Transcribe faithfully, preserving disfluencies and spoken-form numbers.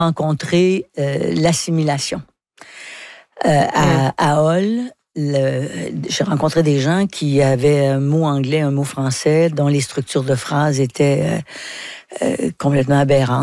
rencontré euh, l'assimilation. Euh, à, à Hull, le, j'ai rencontré des gens qui avaient un mot anglais, un mot français, dont les structures de phrases étaient euh, euh, complètement aberrantes.